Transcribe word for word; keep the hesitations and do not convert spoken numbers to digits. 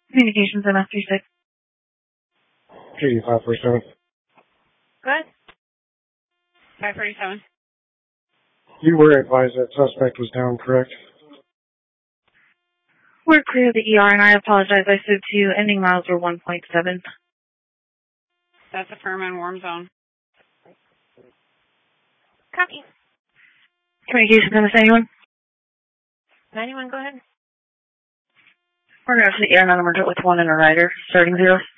Communications M S three six. G D five forty-seven. Go ahead. five forty-seven. You were advised that suspect was down, correct? We're clear of the E R, and I apologize. I said two. Ending miles were one point seven. That's a firm and warm zone. Copy. Communications M S anyone? ninety-one, go ahead. We're going to the E R number with one in a rider, starting zero.